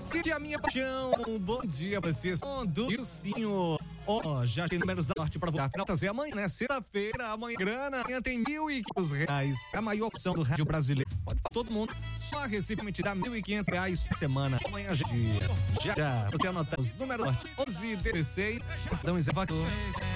Siga a minha paixão. Bom dia pra vocês. Do Ilcinho. Já tem números da sorte pra votar. Final fazer amanhã, né? Sexta-feira, amanhã grana. Amanhã tem R$1.500. É a maior opção do rádio brasileiro. Pode falar todo mundo. Só Recife te dá R$1.500 por semana. Amanhã já. Você anota os números 11, 16. Então, Zé Vaquinho.